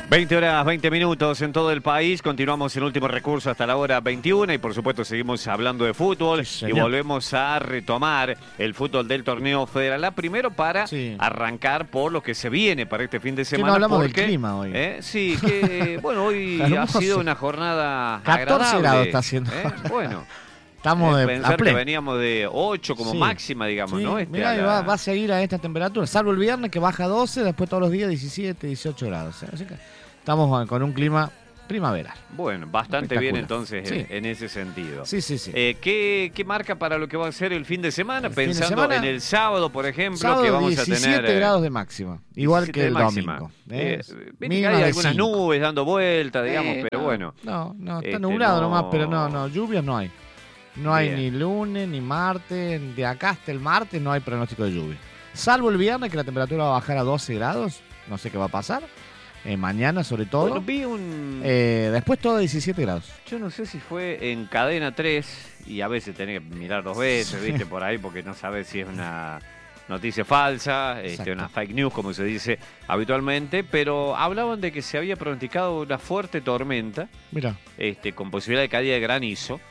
20 horas, 20 minutos en todo el país. Continuamos en Último Recurso hasta la hora 21 y por supuesto seguimos hablando de fútbol y volvemos a retomar el fútbol del torneo Federal A. Primero para arrancar por lo que se viene para este fin de semana. No hablamos del clima hoy. Sí, que bueno, hoy ha sido una jornada 14 agradable. Grados está haciendo. Bueno. Estamos de pensar que veníamos de 8 como máxima, digamos, ¿no? Mirá, va a seguir a esta temperatura, salvo el viernes que baja 12, después todos los días 17, 18 grados. Así que estamos con un clima primaveral. Bueno, bastante bien entonces en ese sentido. Sí. ¿Qué marca para lo que va a ser el fin de semana? Pensando en el sábado, por ejemplo, sábado, que vamos a tener 17 grados de máxima, igual que el domingo. Hay algunas nubes dando vueltas, digamos, pero bueno. No, está nublado nomás, pero no, lluvias no hay. No hay ni lunes, ni martes, de acá hasta el martes no hay pronóstico de lluvia. Salvo el viernes que la temperatura va a bajar a 12 grados, no sé qué va a pasar. Mañana sobre todo. Bueno, después todo 17 grados. Yo no sé si fue en Cadena 3 y a veces tenés que mirar dos veces, viste, por ahí, porque no sabes si es una noticia falsa, una fake news, como se dice habitualmente, pero hablaban de que se había pronosticado una fuerte tormenta. Mira. Con posibilidad de caída de granizo.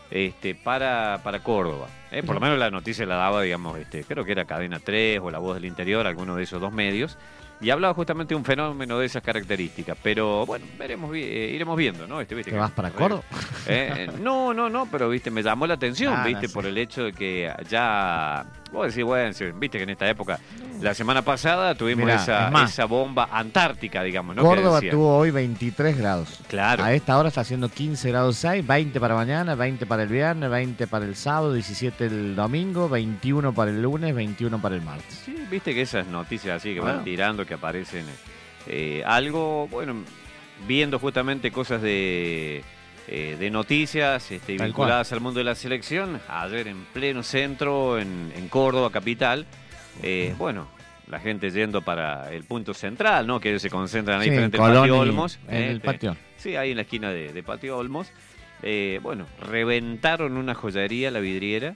Para Córdoba. Por lo menos la noticia la daba, digamos, creo que era Cadena 3 o La Voz del Interior, alguno de esos dos medios, y hablaba justamente de un fenómeno de esas características. Pero bueno, iremos viendo, ¿no? ¿Te vas para Córdoba? No, pero viste, me llamó la atención, por el hecho de que ya, vos decís, bueno, viste que en esta época, la semana pasada tuvimos esa bomba antártica, digamos, ¿no? Córdoba tuvo hoy 23 grados. Claro. A esta hora está haciendo 15 grados 6, 20 para mañana, 20 para el viernes, 20 para el sábado, 17 el domingo, 21 para el lunes, 21 para el martes. Sí, viste que esas noticias así que van tirando, que aparecen algo, bueno, viendo justamente cosas de noticias vinculadas al mundo de la selección. Ayer en pleno centro, en Córdoba, capital, bueno, la gente yendo para el punto central, ¿no? Que ellos se concentran ahí frente al Patio Olmos. En el patio. Sí, ahí en la esquina de Patio Olmos. Bueno, reventaron una joyería, la vidriera.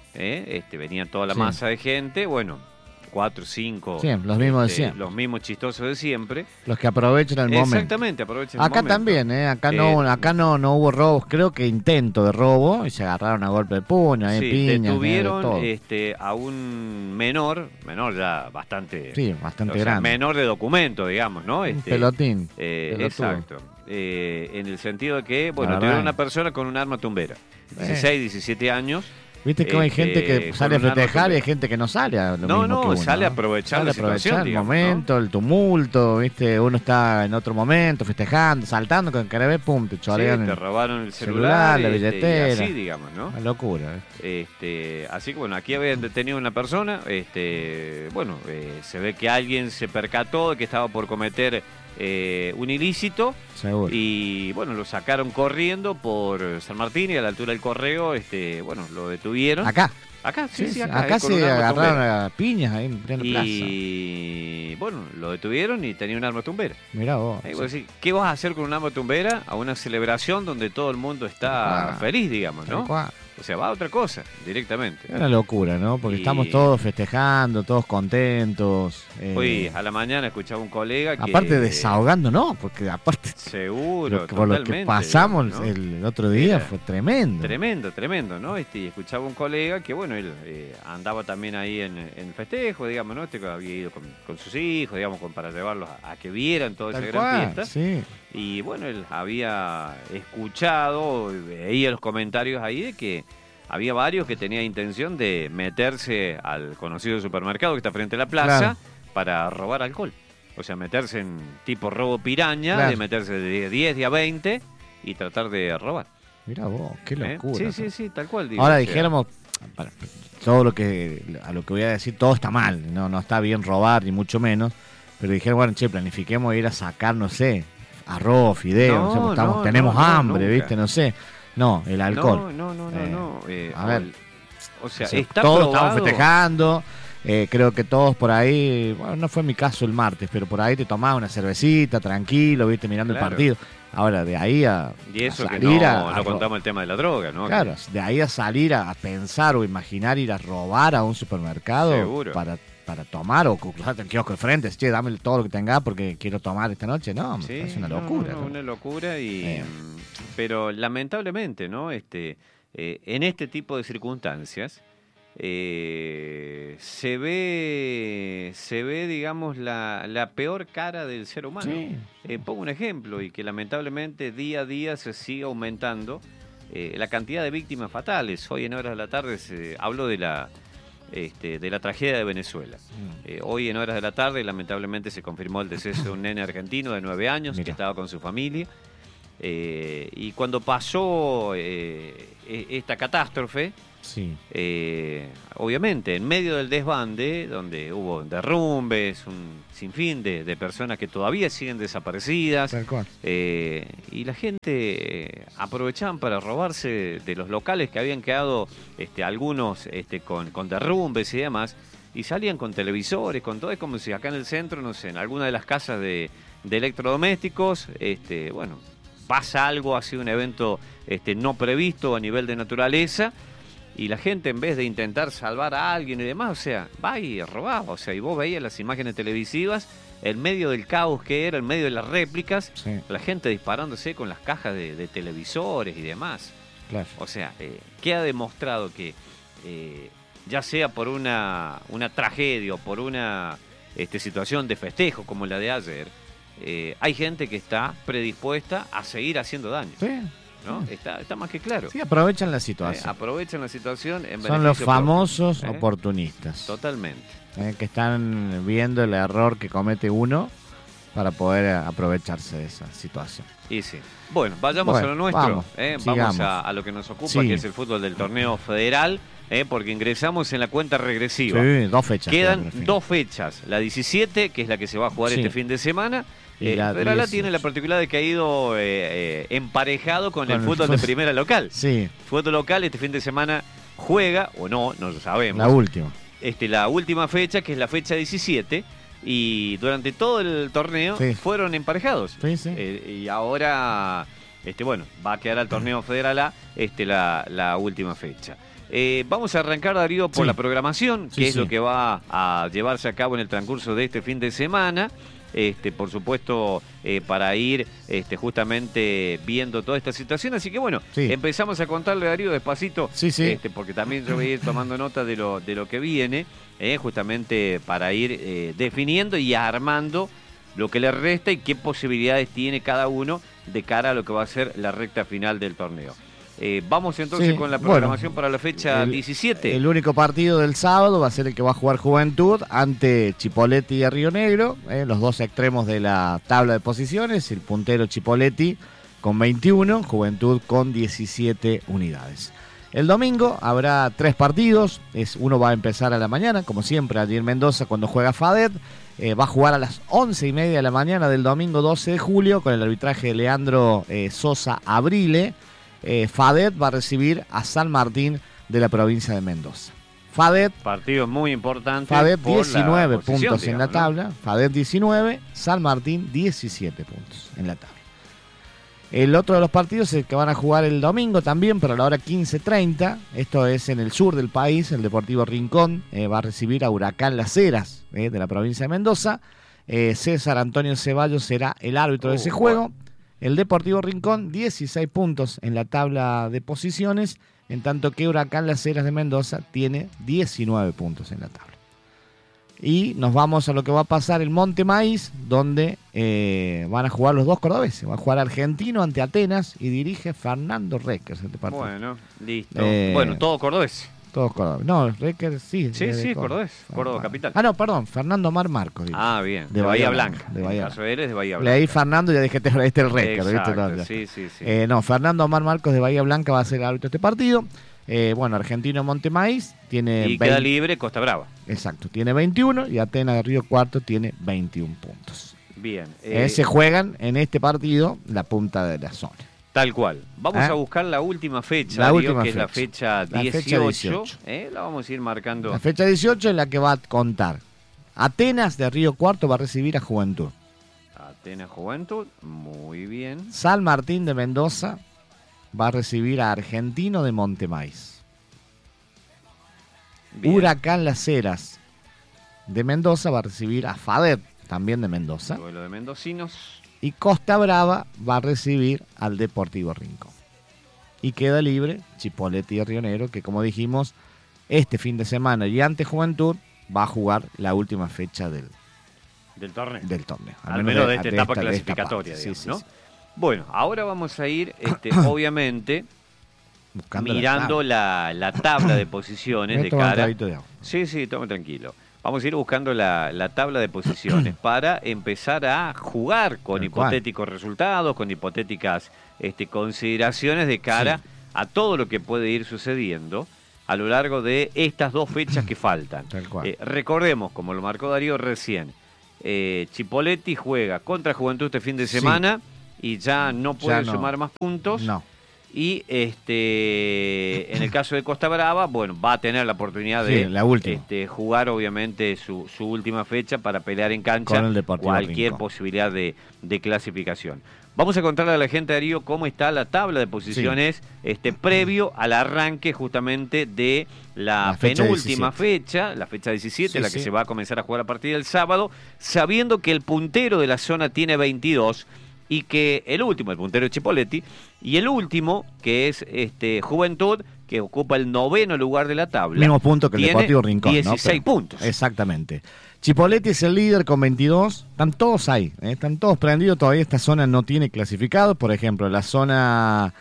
Venía toda la masa de gente, bueno, 4, 5. Sí, los mismos de siempre. Los mismos chistosos de siempre. Los que aprovechan el momento. Exactamente, aprovechan el momento. Acá también, acá no hubo robos, creo que intento de robo, y se agarraron a golpe de puño, piñas. Detuvieron a un menor ya bastante. Sí, bastante grande. Menor de documento, digamos, ¿no? Pelotín. Exacto. En el sentido de que, bueno, tuvieron una persona con un arma tumbera. 16, 17 años. Viste que hay gente que sale a festejar y hay gente que no sale a lo mismo que uno, sale a aprovechar la situación, el momento, el tumulto, viste, uno está en otro momento festejando, saltando con carabé, pum, te chorean. Te robaron el celular, la billetera. Así, digamos, ¿no? Una locura. Así que bueno, aquí habían detenido a una persona, bueno, se ve que alguien se percató de que estaba por cometer un ilícito. Seguro. Y bueno, lo sacaron corriendo por San Martín y a la altura del Correo, bueno, lo detuvieron. Acá, sí, acá se agarraron a piñas ahí en plena plaza. Y bueno, lo detuvieron y tenía un arma tumbera. Mirá vos. Decir, ¿qué vas a hacer con un arma tumbera a una celebración donde todo el mundo está feliz, digamos, ¿no? O sea, va a otra cosa, directamente. Es una locura, ¿no? Porque estamos todos festejando, todos contentos. Hoy a la mañana escuchaba un colega que... Aparte desahogando, ¿no? Porque aparte... Seguro, por lo que pasamos, ¿no? El otro día fue tremendo. Tremendo, ¿no? Y escuchaba un colega que, bueno, él andaba también ahí en festejo, digamos, ¿no? Había ido con sus hijos, digamos, para llevarlos a que vieran toda esa gran fiesta. Sí. Y bueno, él había escuchado, veía los comentarios ahí de que había varios que tenían intención de meterse al conocido supermercado que está frente a la plaza para robar alcohol. O sea, meterse en tipo robo piraña, de meterse de 10 a 20 y tratar de robar. Mirá vos, qué locura. Sí, tal cual. Digo, ahora dijéramos, todo a lo que voy a decir, todo está mal, no está bien robar, ni mucho menos, pero dijeron, bueno, planifiquemos ir a sacar, no sé, arroz, fideos, tenemos hambre, nunca. ¿Viste? No sé. No, el alcohol. No. A ver, o sea, todos estamos festejando. Creo que todos por ahí, bueno, no fue mi caso el martes, pero por ahí te tomabas una cervecita, tranquilo, viste, mirando el partido. Ahora, de ahí a y eso a salir que no contamos el tema de la droga, ¿no? Claro, de ahí a salir a pensar o imaginar ir a robar a un supermercado. Seguro. Para para tomar o cruzarte el kiosco de frente, che, dame todo lo que tengas porque quiero tomar esta noche. No, Sí, es una locura. No, una locura pero lamentablemente, ¿no? En este tipo de circunstancias se ve, digamos, la peor cara del ser humano. Sí. Pongo un ejemplo y que lamentablemente día a día se sigue aumentando la cantidad de víctimas fatales. Hoy en horas de la tarde habló de la tragedia de Venezuela. Hoy en horas de la tarde lamentablemente se confirmó el deceso de un nene argentino de 9 años que estaba con su familia. Y cuando pasó esta catástrofe, sí. Obviamente en medio del desbande, donde hubo derrumbes, un sinfín de personas que todavía siguen desaparecidas, y la gente aprovechaban para robarse de los locales que habían quedado algunos con derrumbes y demás, y salían con televisores, con todo. Es como si acá en el centro, no sé, en alguna de las casas de electrodomésticos, pasa algo, ha sido un evento no previsto a nivel de naturaleza, y la gente, en vez de intentar salvar a alguien y demás, o sea, va y robaba. O sea, y vos veías las imágenes televisivas, en medio del caos que era, en medio de las réplicas, la gente disparándose con las cajas de televisores y demás. Claro. O sea, que ha demostrado que, ya sea por una tragedia o por una situación de festejo como la de ayer, hay gente que está predispuesta a seguir haciendo daño. Sí. ¿No? Está más que claro. Sí, aprovechan la situación. Aprovechan la situación en Son los famosos oportunistas. Totalmente. Que están viendo el error que comete uno para poder aprovecharse de esa situación. Y sí. Bueno, vayamos a lo nuestro. Vamos a lo que nos ocupa, que es el fútbol del torneo federal. Porque ingresamos en la cuenta regresiva. Sí, 2 fechas. Quedan 2 fechas. La 17, que es la que se va a jugar este fin de semana. Federal tiene la particularidad de que ha ido emparejado con el fútbol de primera local. Sí. Fútbol local este fin de semana juega, o no lo sabemos. La última. La última fecha, que es la fecha 17, y durante todo el torneo fueron emparejados. Sí, sí. Y ahora, va a quedar al torneo federal A la última fecha. Vamos a arrancar, Darío, por la programación, que es lo que va a llevarse a cabo en el transcurso de este fin de semana. Por supuesto, para ir justamente viendo toda esta situación. Así que bueno, empezamos a contarle, Darío, despacito, porque también yo voy a ir tomando nota de lo que viene, justamente para ir definiendo y armando lo que le resta y qué posibilidades tiene cada uno de cara a lo que va a ser la recta final del torneo. Vamos entonces con la programación para la fecha 17. El único partido del sábado va a ser el que va a jugar Juventud ante Chipoleti y Río Negro, los dos extremos de la tabla de posiciones. El puntero Chipoleti con 21, Juventud con 17 unidades. El domingo habrá 3 partidos. Uno va a empezar a la mañana, como siempre, allí en Mendoza, cuando juega FADET. Va a jugar a las 11:30 de la mañana del domingo 12 de julio con el arbitraje de Leandro Sosa Abrile. FADET va a recibir a San Martín de la provincia de Mendoza. FADET, partido muy importante. FADET 19 puntos en la tabla, ¿no? FADET 19, San Martín 17 puntos en la tabla. El otro de los partidos es el que van a jugar el domingo también, pero a la hora 15:30. Esto es en el sur del país. El Deportivo Rincón va a recibir a Huracán Las Heras de la provincia de Mendoza. César Antonio Ceballos será el árbitro de ese juego. El Deportivo Rincón, 16 puntos en la tabla de posiciones, en tanto que Huracán Las Heras de Mendoza tiene 19 puntos en la tabla. Y nos vamos a lo que va a pasar en Monte Maíz, donde van a jugar los dos cordobeses. Va a jugar Argentino ante Atenas y dirige Fernando Reckers. Bueno, listo. Todo cordobés. Todos Córdoba. No, Recker sí. Sí, Cordobés. Córdoba capital. No, perdón. Fernando Mar Marcos. Bien. De Bahía Blanca. De Bahía Blanca. Eres de Bahía Blanca. Leí Fernando y ya dije, este es el Recker. Exacto, sí. No, Fernando Mar Marcos de Bahía Blanca va a ser el árbitro de este partido. Argentino Montemaíz tiene... Y queda libre Costa Brava. Exacto. Tiene 21 y Atenas de Río Cuarto tiene 21 puntos. Bien. Se juegan en este partido la punta de la zona. Tal cual. Vamos a buscar la última fecha, que es la fecha 18. La vamos a ir marcando. La fecha 18 es la que va a contar. Atenas de Río Cuarto va a recibir a Juventud. Atenas Juventud, muy bien. San Martín de Mendoza va a recibir a Argentino de Montemaíz. Huracán Las Heras de Mendoza va a recibir a FADET, también de Mendoza. Duelo de mendocinos. Y Costa Brava va a recibir al Deportivo Rincón. Y queda libre Chipoleti y Río Negro, que como dijimos, este fin de semana y ante Juventud va a jugar la última fecha del torneo. Al menos de esta etapa clasificatoria, digamos, ¿no? Sí. Bueno, ahora vamos a ir, obviamente, mirando la tabla de posiciones de cara. Sí, tome tranquilo. Vamos a ir buscando la tabla de posiciones para empezar a jugar con hipotéticos resultados, con hipotéticas consideraciones de cara a todo lo que puede ir sucediendo a lo largo de estas 2 fechas que faltan. Recordemos, como lo marcó Darío recién, Chipoleti juega contra Juventud este fin de semana y ya no puede sumar más puntos. No. Y en el caso de Costa Brava, bueno, va a tener la oportunidad de jugar obviamente su última fecha para pelear en cancha cualquier posibilidad de clasificación. Vamos a contarle a la gente, Darío, cómo está la tabla de posiciones previo al arranque justamente de la penúltima fecha, la fecha 17, la que se va a comenzar a jugar a partir del sábado, sabiendo que el puntero de la zona tiene 22 y que el último, el puntero de Chipoleti, y el último, que es Juventud, que ocupa el 9º lugar de la tabla. Mismo punto que el Deportivo Rincón, 16 puntos. Exactamente. Chipoleti es el líder con 22. Están todos ahí, están todos prendidos. Todavía esta zona no tiene clasificado. Por ejemplo, la zona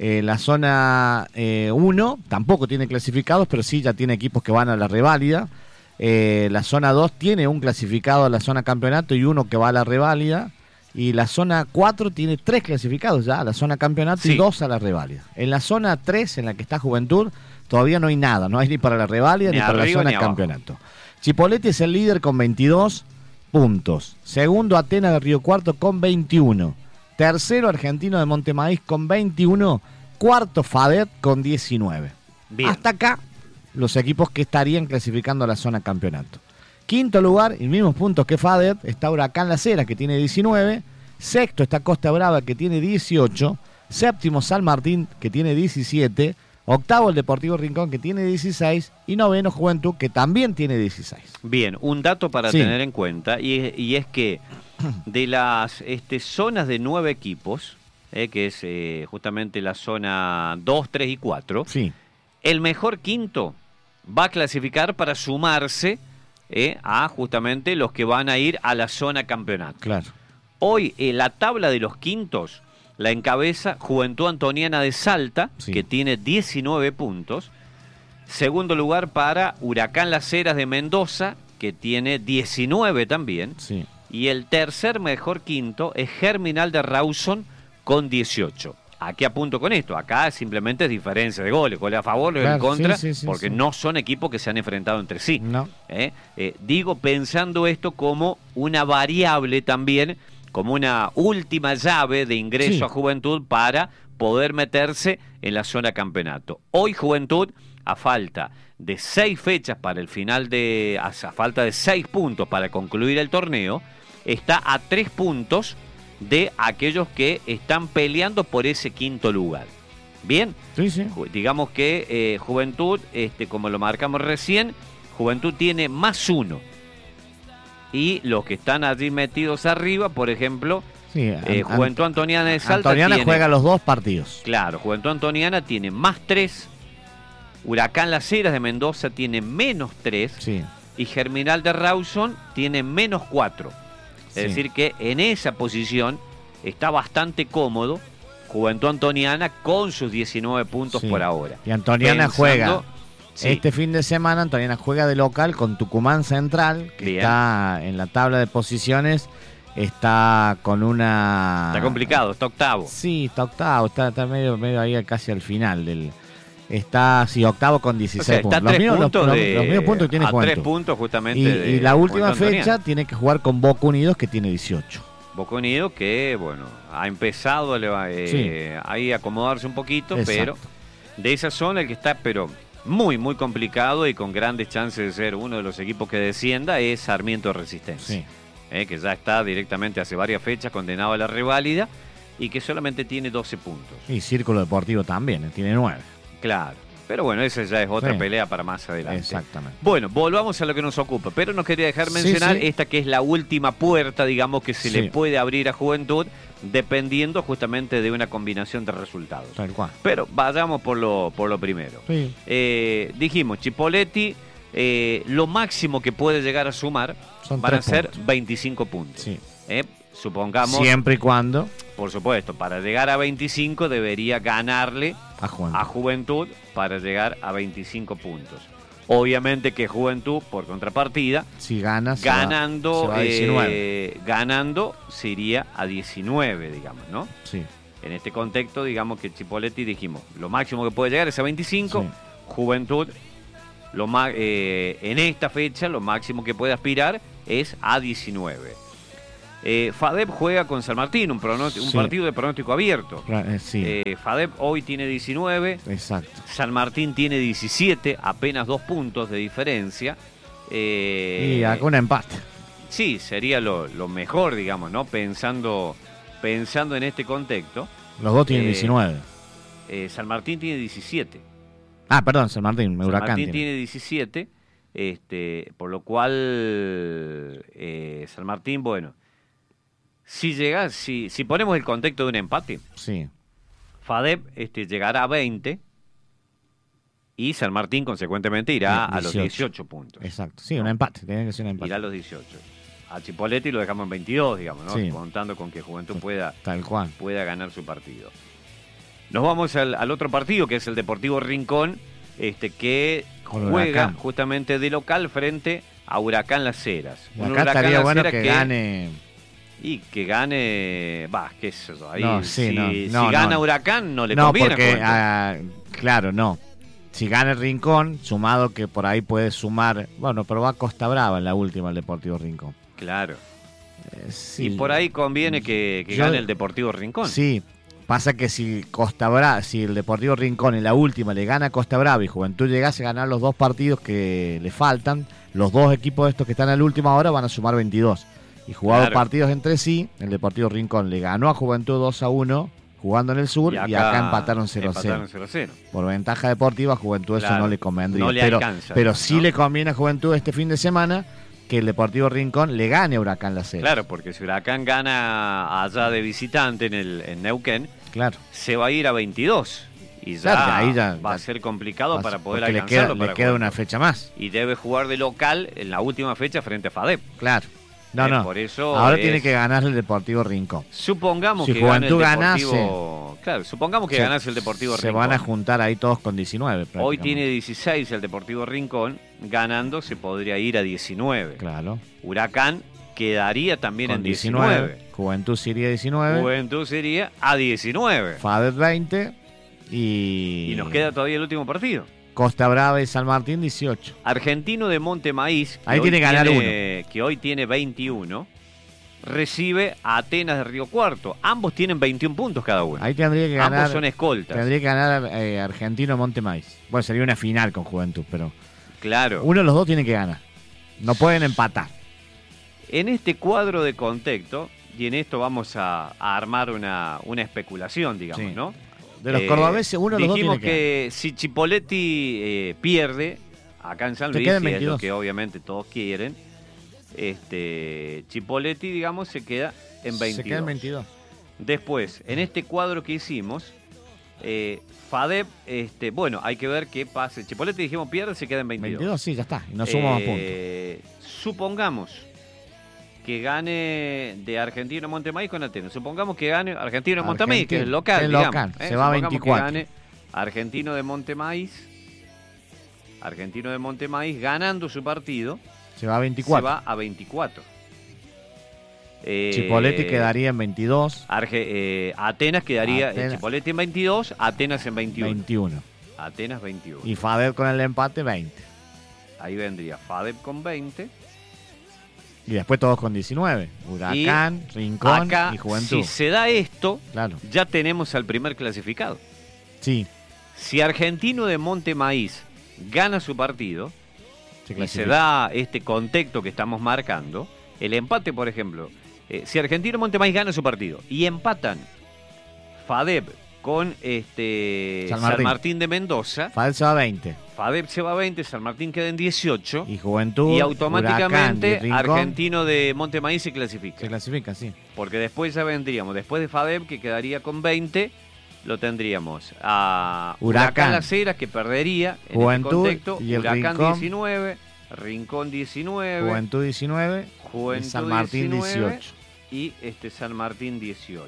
1 tampoco tiene clasificados, pero sí ya tiene equipos que van a la reválida. La zona 2 tiene un clasificado a la zona campeonato y uno que va a la reválida. Y la zona 4 tiene 3 clasificados ya a la zona campeonato y 2 a la reválida. En la zona 3, en la que está Juventud, todavía no hay nada. No hay ni para la reválida ni para la zona campeonato. Chipoleti es el líder con 22 puntos. Segundo, Atenas de Río Cuarto con 21. Tercero, Argentino de Montemaíz con 21. Cuarto, FADET con 19. Bien. Hasta acá, los equipos que estarían clasificando a la zona campeonato. Quinto lugar, y mismos puntos que FADET, está Huracán Las Heras, que tiene 19. Sexto está Costa Brava, que tiene 18. Séptimo, San Martín, que tiene 17. Octavo, el Deportivo Rincón, que tiene 16. Y noveno, Juventud, que también tiene 16. Bien, un dato para tener en cuenta, y es que de las zonas de 9 equipos, que es justamente la zona 2, 3 y 4, el mejor quinto va a clasificar para sumarse a justamente los que van a ir a la zona campeonato. Claro. Hoy la tabla de los quintos la encabeza Juventud Antoniana de Salta, que tiene 19 puntos. Segundo lugar para Huracán Las Heras de Mendoza, que tiene 19 también. Sí. Y el tercer mejor quinto es Germinal de Rawson con 18. ¿A qué apunto con esto? Acá simplemente es diferencia de goles a favor, goles en contra, porque no son equipos que se han enfrentado entre sí. No. Digo pensando esto como una variable también, como una última llave de ingreso a Juventud para poder meterse en la zona campeonato. Hoy Juventud, a falta de 6 fechas para el final a falta de 6 puntos para concluir el torneo, está a 3 puntos de aquellos que están peleando por ese quinto lugar. Bien, digamos que Juventud, como lo marcamos recién, Juventud tiene +1. Y los que están allí metidos arriba, por ejemplo, Juventud Antoniana de Salta. Antoniana juega los 2 partidos. Claro, Juventud Antoniana tiene +3. Huracán Las Heras de Mendoza tiene -3. Sí. Y Germinal de Rawson tiene -4. Es decir que en esa posición está bastante cómodo Juventud Antoniana con sus 19 puntos por ahora. Y Antoniana juega este fin de semana, Antoniana juega de local con Tucumán Central, que está en la tabla de posiciones, está con una... Está complicado, está octavo. Sí, está octavo, está medio ahí casi al final del... Está, octavo con 16 puntos. Está los mismos puntos que tiene Juventud. 3 puntos justamente. Y la última fecha tiene que jugar con Boca Unidos, que tiene 18. Boca Unidos que, ha empezado ahí a acomodarse un poquito, pero de esa zona el que está, muy, muy complicado y con grandes chances de ser uno de los equipos que descienda es Sarmiento de Resistencia. Que ya está directamente hace varias fechas condenado a la reválida y que solamente tiene 12 puntos. Y Círculo Deportivo también, tiene 9. Claro. Pero bueno, esa ya es otra pelea para más adelante. Exactamente. Bueno, volvamos a lo que nos ocupa. Pero nos quería dejar mencionar esta que es la última puerta, digamos, que se le puede abrir a Juventud, dependiendo justamente de una combinación de resultados. Tal cual. Pero vayamos por lo primero. Sí. Dijimos, Chipolletti, lo máximo que puede llegar a sumar van a ser 25 puntos. Sí. Supongamos... Siempre y cuando... Por supuesto, para llegar a 25 debería ganarle a Juventud para llegar a 25 puntos. Obviamente que Juventud, por contrapartida, si gana, ganando, ganando se iría a 19, digamos, ¿no? Sí. En este contexto, digamos que Chipolletti, dijimos, lo máximo que puede llegar es a 25, sí. Juventud, en esta fecha, lo máximo que puede aspirar es a 19. FADEP juega con San Martín, un partido de pronóstico abierto. Sí. FADEP hoy tiene 19. Exacto. San Martín tiene 17, apenas 2 puntos de diferencia. Y acá un empate. Sí, sería lo mejor, digamos, ¿no? Pensando en este contexto. Los dos tienen 19. San Martín tiene 17. Ah, perdón, San Martín, San Martín tiene 17. Por lo cual San Martín, bueno, si ponemos el contexto de un empate, sí. FADEP llegará a 20 y San Martín consecuentemente irá a los 18 puntos. Exacto, sí, un empate, tiene que ser un empate. Irá a los 18. A Chipolletti lo dejamos en 22, digamos, ¿no? Sí. Contando con que Juventud pueda ganar su partido. Nos vamos al otro partido, que es el Deportivo Rincón, que juega justamente de local frente a Huracán Las Heras. Acá estaría bueno que gane... Y que gane... qué es eso. Ahí, no, si gana Huracán no le conviene. Porque, claro, no. Si gana el Rincón, sumado que por ahí puede sumar... Bueno, pero va a Costa Brava en la última el Deportivo Rincón. Claro. Sí. Y por ahí conviene que gane el Deportivo Rincón. Sí. Pasa que si el Deportivo Rincón en la última le gana a Costa Brava y Juventud llegase a ganar los 2 partidos que le faltan, los 2 equipos estos que están en la última hora van a sumar 22. Y jugados partidos entre sí, el Deportivo Rincón le ganó a Juventud 2-1 jugando en el sur y acá empataron 0-0. Por ventaja deportiva, a Juventud eso no le convendría. No le alcanza. Pero sí le conviene a Juventud este fin de semana que el Deportivo Rincón le gane a Huracán Las Heras. Claro, porque si Huracán gana allá de visitante en Neuquén, se va a ir a 22. Y ya va a ser complicado para poder alcanzarlo. Le queda una fecha más. Y debe jugar de local en la última fecha frente a FADEP. Claro. No. Por eso ahora tiene que ganar el Deportivo Rincón. Supongamos que Juventud supongamos que ganase el Deportivo Rincón. Se van a juntar ahí todos con 19. Hoy tiene 16 el Deportivo Rincón. Ganando se podría ir a 19. Claro. Huracán quedaría también con en 19. Juventud sería 19. Juventud sería a 19. FADEP 20. Y nos queda todavía el último partido. Costa Brava y San Martín 18. Argentino de Monte Maíz, ahí tiene que ganar uno. Que hoy tiene 21, recibe a Atenas de Río Cuarto. Ambos tienen 21 puntos cada uno. Ahí tendría que ganar. Ambos son escoltas. Tendría que ganar Argentino de Monte Maíz. Bueno, sería una final con Juventud, pero... Claro. Uno de los dos tiene que ganar. No pueden empatar. En este cuadro de contexto, y en esto vamos a armar una especulación, digamos, ¿no? De los cordobeses, uno de los dos tiene que dijimos que si Chipolletti pierde, acá en San Luis, que es lo que obviamente todos quieren, Chipolletti, digamos, se queda en 22. Se queda en 22. Después, en este cuadro que hicimos, FADEP, bueno, hay que ver qué pase. Chipolletti, dijimos, pierde, se queda en 22. 22, sí, ya está, y no sumamos puntos. Supongamos que gane de Argentino Montemaíz con Atenas. Supongamos que gane Argentino Montemaíz, que es el local, digamos. Se va a 24. Que gane Argentino de Montemaíz ganando su partido. Se va a 24. Se va a 24. Chipolletti quedaría en 22. Atenas quedaría, Chipolletti en 22, Atenas en 21. Atenas 21. Y FADEP con el empate 20. Ahí vendría FADEP con 20. Y después todos con 19. Huracán, Rincón y Juventud. Si se da esto, ya tenemos al primer clasificado. Sí. Si Argentino de Monte Maíz gana su partido y se da este contexto que estamos marcando, el empate, por ejemplo, si Argentino de Monte Maíz gana su partido y empatan FADEP con San Martín de Mendoza. FADEP se va a 20. FADEP se va a 20, San Martín queda en 18. Y Juventud, y automáticamente Huracán y Argentino de Montemaíz se clasifica. Se clasifica, sí. Porque después ya vendríamos, después de FADEP, que quedaría con 20, lo tendríamos a Huracán Las Heras, que perdería en Juventud este contexto. y el Huracán Rincón. 19, Rincón 19. Juventud 19 Juventud y San Martín 19, 18. Y San Martín 18.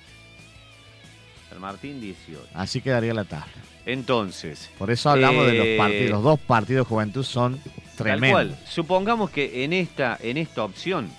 San Martín 18. Así quedaría la tabla. Entonces. Por eso hablamos de los partidos. Los dos partidos de Juventud son tremendos. Tal cual. Supongamos que en esta opción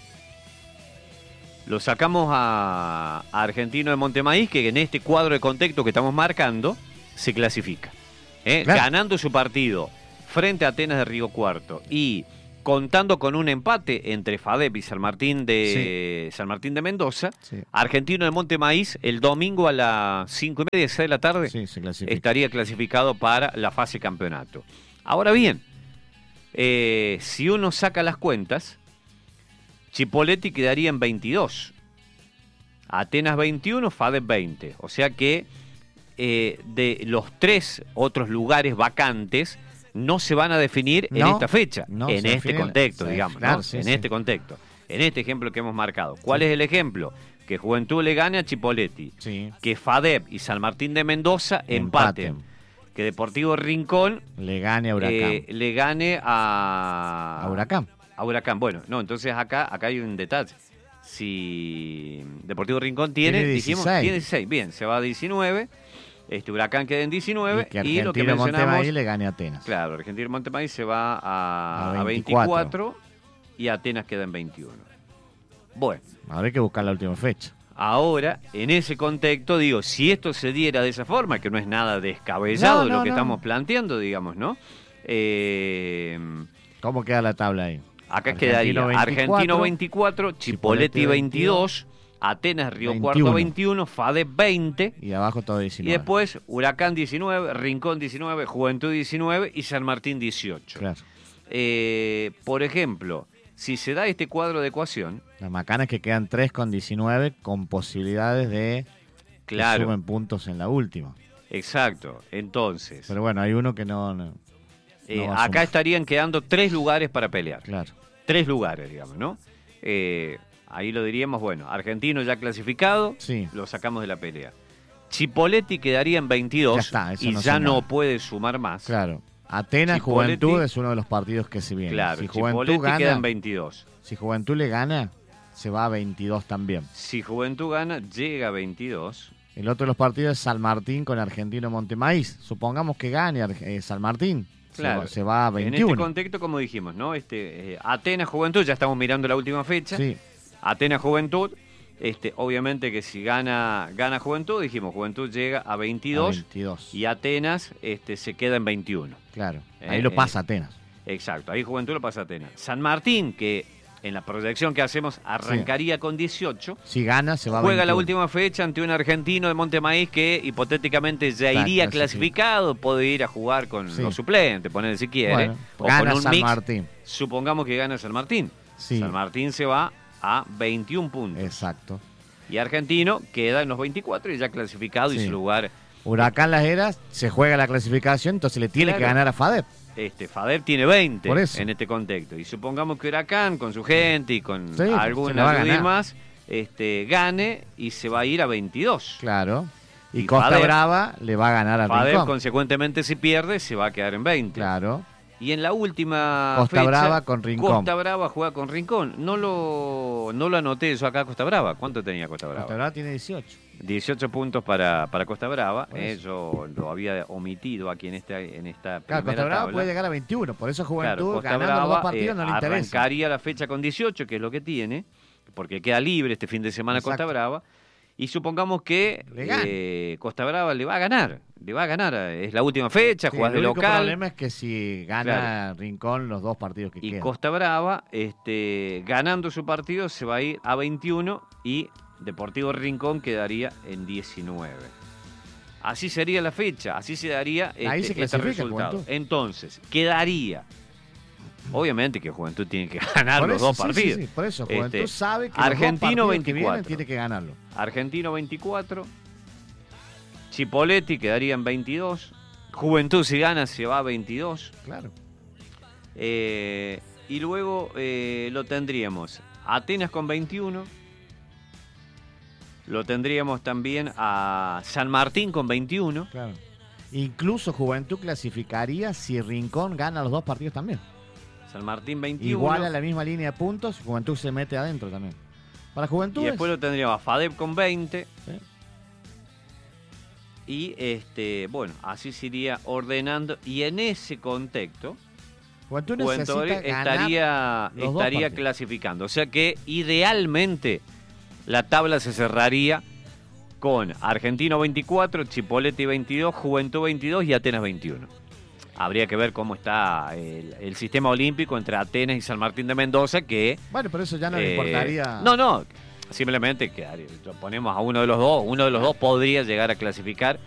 lo sacamos a Argentino de Montemaíz, que en este cuadro de contexto que estamos marcando se clasifica. Claro. Ganando su partido frente a Atenas de Río Cuarto y contando con un empate entre FADEP y San Martín de Mendoza, Argentino de Montemaíz el domingo a las 5:30, 6 de la tarde, estaría clasificado para la fase campeonato. Ahora bien, si uno saca las cuentas, Chipoleti quedaría en 22, Atenas 21, FADEP 20. O sea que de los 3 otros lugares vacantes no se van a definir en esta fecha, en este contexto, digamos, claro, ¿no? En este contexto, en este ejemplo que hemos marcado. ¿Cuál es el ejemplo? Que Juventud le gane a Chipoleti, que FADEP y San Martín de Mendoza empaten, que Deportivo Rincón le gane a Huracán. Le gane a Huracán. A Huracán. Bueno, no, entonces acá hay un detalle. Si Deportivo Rincón tiene 16, bien, se va a 19. Huracán queda en 19 y lo que mencionamos, Montemaíz le gane a Atenas. Claro, Argentino Montemaíz se va a 24 y Atenas queda en 21. Bueno. Ahora hay que buscar la última fecha. Ahora, en ese contexto, digo, si esto se diera de esa forma, que no es nada descabellado lo que estamos planteando, digamos, ¿no? ¿Cómo queda la tabla ahí? Acá quedaría Argentino 24, Chipoleti 22, Atenas Río Cuarto 21, FADEP 20. Y abajo todo 19. Y después Huracán 19, Rincón 19, Juventud 19 y San Martín 18. Claro. Por ejemplo, si se da este cuadro de ecuación... La macana es que quedan 3 con 19 con posibilidades de que suben puntos en la última. Exacto, entonces... Pero bueno, hay uno que no acá estarían quedando 3 lugares para pelear. Claro. 3 lugares, digamos, ¿no? Ahí lo diríamos, bueno, Argentino ya clasificado, lo sacamos de la pelea. Chipoleti quedaría en 22 y ya no puede sumar más. Claro. Atenas Chipoleti, Juventud es uno de los partidos que se vienen. Claro, si Chipoleti Juventud queda en 22. Si Juventud le gana, se va a 22 también. Si Juventud gana, llega a 22. El otro de los partidos es San Martín con Argentino Montemaíz. Supongamos que gane San Martín. Claro, se va a 21. En este contexto, como dijimos, ¿no? Atenas Juventud, ya estamos mirando la última fecha. Sí. Atenas Juventud, obviamente que si gana Juventud, dijimos, Juventud llega a 22, y Atenas se queda en 21. Claro, ahí lo pasa Atenas. Exacto, ahí Juventud lo pasa Atenas. San Martín, que en la proyección que hacemos arrancaría con 18. Si gana, se va a 21. Juega la última fecha ante un Argentino de Montemaíz que hipotéticamente ya iría clasificado, puede ir a jugar con los suplentes, poner si quiere. Bueno, o gana con un San mix. Martín. Supongamos que gana San Martín. San Martín se va a 21 puntos. Exacto. Y Argentino queda en los 24 y ya clasificado y su lugar. Huracán Las Heras se juega la clasificación, entonces le tiene que ganar a FADEP. FADEP tiene 20 en este contexto. Y supongamos que Huracán, con su gente y con alguna ayuda más, gane y se va a ir a 22. Claro. Y Costa FADEP, Brava le va a ganar a FADEP, Rincón. Consecuentemente, si pierde, se va a quedar en 20. Claro. Y en la última Costa fecha, Brava con Rincón. Costa Brava juega con Rincón. No lo anoté eso acá, Costa Brava. ¿Cuánto tenía Costa Brava? Costa Brava tiene 18. 18 puntos para Costa Brava. Yo lo había omitido aquí en esta claro, Costa Brava tabla. Puede llegar a 21. Por eso Juventud, Costa ganando Brava, los dos partidos, no le interesa. Arrancaría la fecha con 18, que es lo que tiene, porque queda libre este fin de semana. Exacto. Costa Brava. Y supongamos que Costa Brava le va a ganar. Es la última fecha, jugás de local. El problema es que si gana Rincón los dos partidos que quedan. Y Costa Brava, ganando su partido, se va a ir a 21 y Deportivo Rincón quedaría en 19. Así sería la fecha, así se daría este resultado. Juventud. Entonces, quedaría... Obviamente que Juventud tiene que ganar los dos partidos. Sí, por eso, Juventud sabe que Argentino los dos 24 que vienen tiene que ganarlo. Argentino 24, Chipoleti quedaría en 22. Juventud, si gana, se va a 22. Claro. Y luego lo tendríamos Atenas con 21. Lo tendríamos también a San Martín con 21. Claro. Incluso Juventud clasificaría si Rincón gana los 2 partidos también. San Martín 21. Igual a la misma línea de puntos, Juventud se mete adentro también. Para Juventud. Y después lo tendríamos a FADEP con 20. Sí. Y bueno, así se iría ordenando. Y en ese contexto, Juventud estaría clasificando. O sea que idealmente la tabla se cerraría con Argentino 24, Chipoleti 22, Juventud 22 y Atenas 21. Habría que ver cómo está el sistema olímpico entre Atenas y San Martín de Mendoza, que... Bueno, pero eso ya no le importaría... No, simplemente que lo ponemos a uno de los dos. Uno de los dos podría llegar a clasificar.